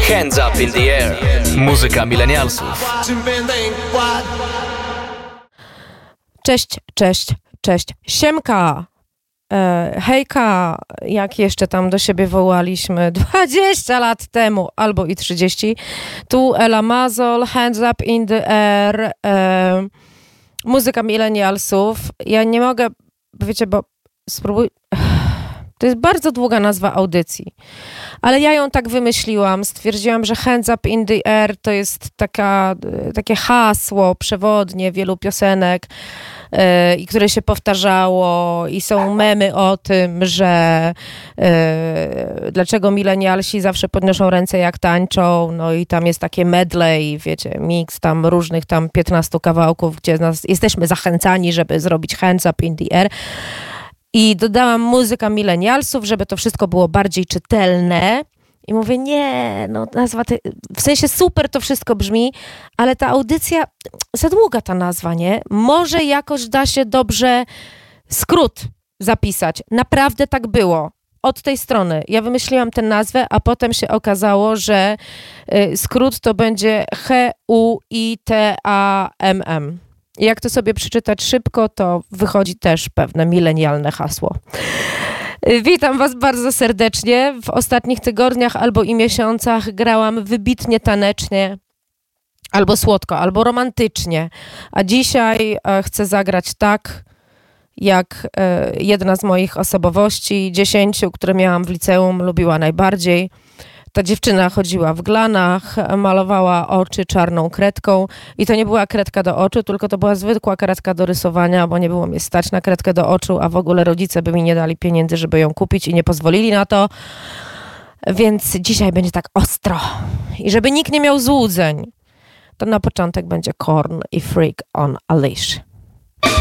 Hands up in the air. Muzyka milenialsów. Cześć. Siemka. Hejka, jak jeszcze tam do siebie wołaliśmy 20 lat temu, albo i 30. Tu Ela Mazol, Hands up in the air. Muzyka milenialsów. Ja nie mogę, wiecie, bo spróbuj... To jest bardzo długa nazwa audycji, ale ja ją tak wymyśliłam. Stwierdziłam, że Hands up in the air to jest takie hasło przewodnie wielu piosenek, i które się powtarzało i są memy o tym, że dlaczego milenialsi zawsze podnoszą ręce jak tańczą, no i tam jest takie medley, wiecie, mix tam różnych tam 15 kawałków, gdzie jesteśmy zachęcani, żeby zrobić Hands up in the air. I dodałam muzyka milenialsów, żeby to wszystko było bardziej czytelne. I mówię, nie, no nazwa, w sensie super to wszystko brzmi, ale ta audycja, za długa ta nazwa, nie? Może jakoś da się dobrze skrót zapisać. Naprawdę tak było. Od tej strony. Ja wymyśliłam tę nazwę, a potem się okazało, że skrót to będzie HUITAMM. I jak to sobie przeczytać szybko, to wychodzi też pewne milenialne hasło. Witam Was bardzo serdecznie. W ostatnich tygodniach albo i miesiącach grałam wybitnie tanecznie, albo słodko, albo romantycznie. A dzisiaj chcę zagrać tak, jak jedna z moich osobowości, 10, które miałam w liceum, lubiła najbardziej. Ta dziewczyna chodziła w glanach, malowała oczy czarną kredką i to nie była kredka do oczu, tylko to była zwykła kredka do rysowania, bo nie było mnie stać na kredkę do oczu, a w ogóle rodzice by mi nie dali pieniędzy, żeby ją kupić i nie pozwolili na to. Więc dzisiaj będzie tak ostro. I żeby nikt nie miał złudzeń, to na początek będzie Korn i Freak on a Leash.